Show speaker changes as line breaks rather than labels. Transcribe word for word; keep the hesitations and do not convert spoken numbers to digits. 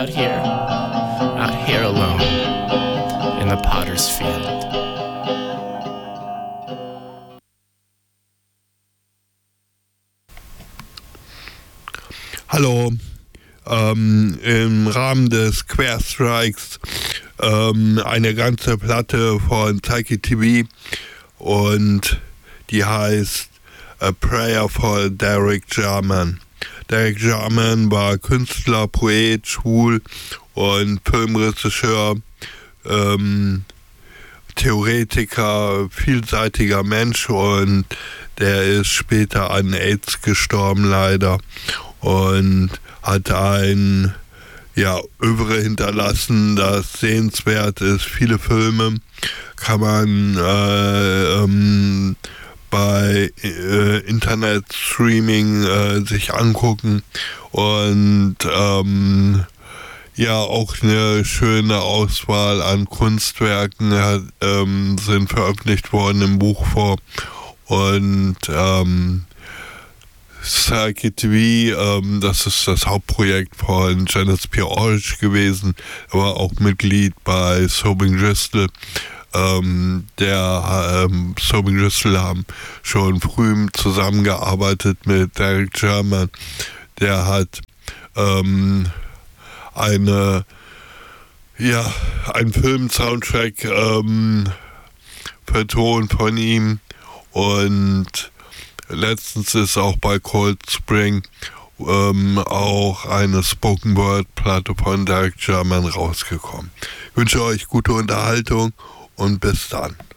out here, out here alone in the potter's field.
Hallo, ähm, im Rahmen des Querstrikes ähm, eine ganze Platte von Psyche T V und die heißt A Prayer for Derek Jarman. Derek Jarman war Künstler, Poet, schwul und Filmregisseur, ähm, Theoretiker, vielseitiger Mensch, und der ist später an AIDS gestorben leider und hat ein ja, Övre hinterlassen, das sehenswert ist. Viele Filme kann man äh, ähm, bei äh, Internet-Streaming äh, sich angucken und ähm, ja, auch eine schöne Auswahl an Kunstwerken hat, ähm, sind veröffentlicht worden im Buchform und ähm, Psyche T V, ähm, das ist das Hauptprojekt von Janice P. Orridge gewesen. Er war auch Mitglied bei Sobing Crystal. Ähm, der ähm, Sobing Crystal haben schon früh zusammengearbeitet mit Derek Jarman. Der hat ähm, eine ja, einen Film-Soundtrack ähm, vertont von ihm, und letztens ist auch bei Cold Spring ähm, auch eine Spoken-Word-Platte von Derek Jarman rausgekommen. Ich wünsche euch gute Unterhaltung und bis dann.